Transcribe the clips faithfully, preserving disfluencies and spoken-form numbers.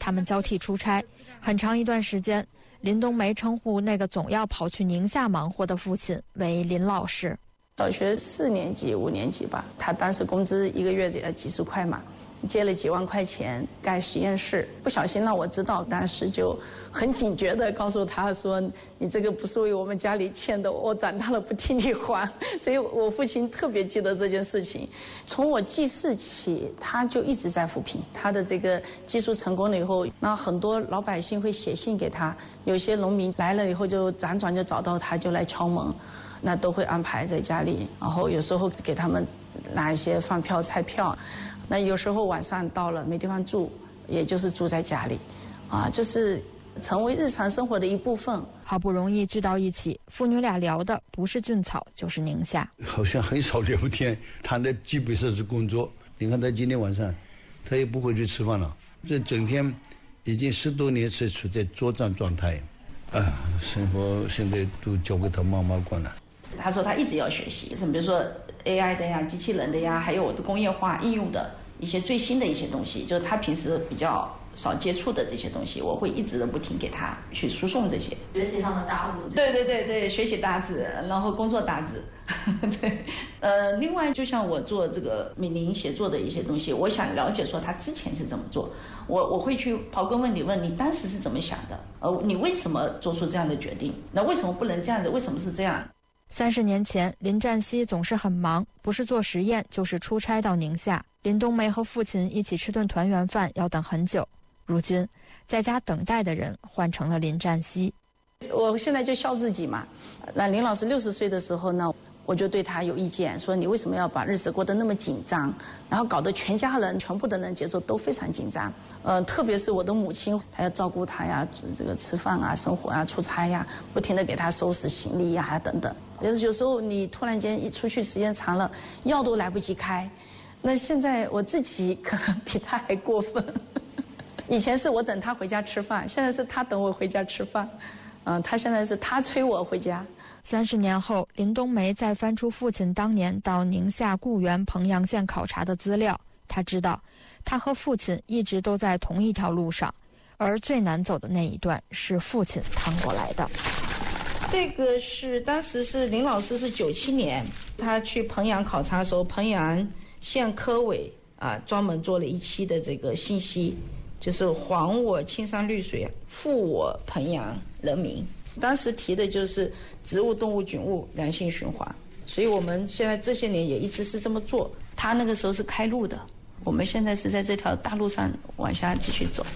他们交替出差，很长一段时间，林冬梅称呼那个总要跑去宁夏忙活的父亲为林老师。 小学四年级、五年级吧，他当时工资一个月也几十块嘛，借了几万块钱盖实验室，不小心让我知道，当时就很警觉地告诉他说：“你这个不是为我们家里欠的，我长大了不替你还。”所以我父亲特别记得这件事情。从我记事起，他就一直在扶贫。他的这个技术成功了以后，那很多老百姓会写信给他，有些农民来了以后就辗转就找到他，就来敲门。那都会安排在家里，然后有时候给他们拿一些饭票、菜票。那有时候晚上到了没地方住，也就是住在家里，啊，就是成为日常生活的一部分。 好不容易聚到一起，父女俩聊的不是俊草就是宁夏。 好像很少聊天，谈的基本上是工作。你看他今天晚上，他也不回去吃饭了，这整天已经十多年是处在作战状态，啊，生活现在都交给他妈妈管了。 他说他一直要学习，什么比如说 A I 的呀、机器人的呀，还有我的工业化应用的一些最新的一些东西，就是他平时比较少接触的这些东西，我会一直的不停给他去输送这些学习上的搭子。 对对对对，学习搭子，然后工作搭子。对，呃，另外就像我做这个闽宁协作的一些东西，我想了解说他之前是怎么做，我我会去刨根问底，问你当时是怎么想的，呃，你为什么做出这样的决定？那为什么不能这样子？为什么是这样？ 三十年前，林占西总是很忙，不是做实验就是出差到宁夏。林冬梅和父亲一起吃顿团圆饭要等很久，如今在家等待的人换成了林占西。 我现在就笑自己嘛。那林老师六十岁的时候呢，我就对他有意见，说你为什么要把日子过得那么紧张，然后搞得全家人、全部的人节奏都非常紧张。呃，特别是我的母亲，她要照顾他呀，这个吃饭啊、生活啊、出差呀，不停地给他收拾行李呀等等。有有时候你突然间一出去时间长了，药都来不及开。那现在我自己可能比他还过分。以前是我等他回家吃饭，现在是他等我回家吃饭。嗯，他现在是他催我回家。 三十年后，林冬梅再翻出父亲当年到宁夏固原彭阳县考察的资料，他知道，他和父亲一直都在同一条路上，而最难走的那一段是父亲趟过来的。 这个是当时是林老师是九七年，他去彭阳考察的时候，彭阳县科委啊专门做了一期的这个信息，就是还我青山绿水，复我彭阳人民。当时提的就是植物、动物、菌物良性循环，所以我们现在这些年也一直是这么做。他那个时候是开路的，我们现在是在这条大路上往下继续走。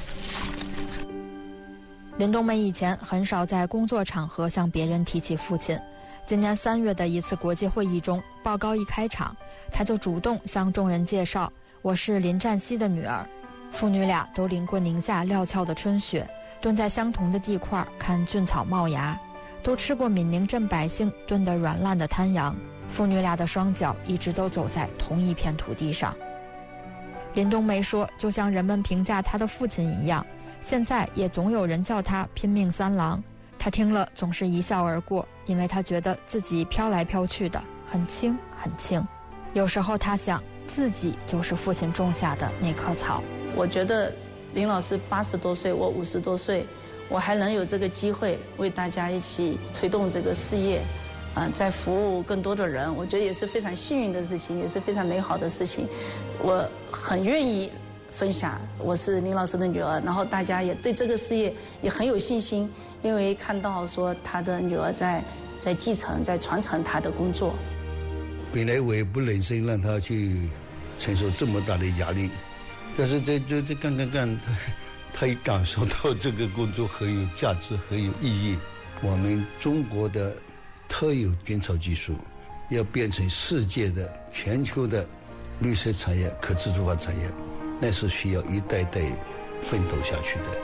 林冬梅以前很少在工作场合向别人提起父亲，今年三月的一次国际会议中，报告一开场，他就主动向众人介绍：“我是林占西的女儿。”父女俩都淋过宁夏料峭的春雪，蹲在相同的地块看菌草冒芽，都吃过闽宁镇百姓炖得软烂的滩羊。父女俩的双脚一直都走在同一片土地上。林冬梅说，就像人们评价她的父亲一样，现在也总有人叫他拼命三郎。他听了总是一笑而过，因为他觉得自己飘来飘去的很轻很轻。有时候他想，自己就是父亲种下的那棵草。 我觉得林老师八十多岁，我五十多岁，我还能有这个机会为大家一起推动这个事业，嗯、呃，在服务更多的人，我觉得也是非常幸运的事情，也是非常美好的事情。我很愿意分享，我是林老师的女儿，然后大家也对这个事业也很有信心，因为看到说他的女儿在在继承、在传承他的工作。 本来我也不忍心让他去承受这么大的压力，但是这这这干干干，他他也感受到这个工作很有价值、很有意义。我们中国的特有菌草技术要变成世界的、全球的绿色产业、可自主化产业，那是需要一代代奋斗下去的。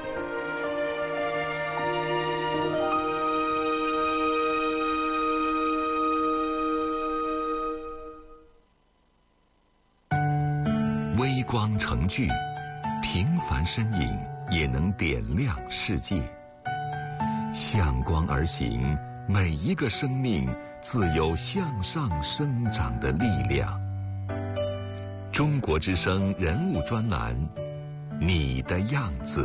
微光成炬，平凡身影也能点亮世界。向光而行，每一个生命自有向上生长的力量。中国之声人物专栏，你的样子。